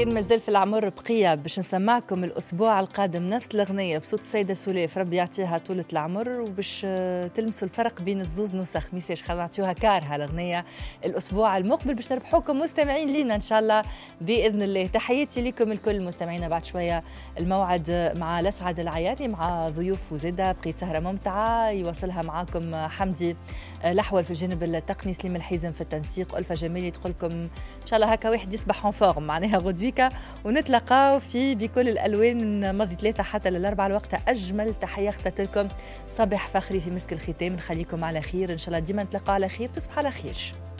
خير. مازال في العمر بقية باش نسمعكم الأسبوع القادم نفس الأغنية بصوت السيدة سولاف، ربي يعطيها طولة العمر، وباش تلمسوا الفرق بين الزوز نسخ ميساج خلينا نعطيوها كارها الأغنية الأسبوع المقبل باش نربحوكم مستمعين لينا إن شاء الله بإذن الله. تحياتي لكم الكل مستمعينا. بعد شوية الموعد مع الأسعد العياتي مع ضيوف وزادة. بقيت سهرة ممتعة يوصلها معاكم حمدي الأحول في الجانب التقني، سليم الحيزم في التنسيق، ألفة جميلي تقولكم إن شاء الله هكا واحد يصبح اون فورم معناها غدويكا، ونتلقاو في بكل الألوان من ماضي 3 حتى للأربعة. الوقت أجمل تحية اخترت لكم صباح فخري في مسك الختام. نخليكم على خير إن شاء الله، ديما نتلقاو على خير، تصبحوا على خير.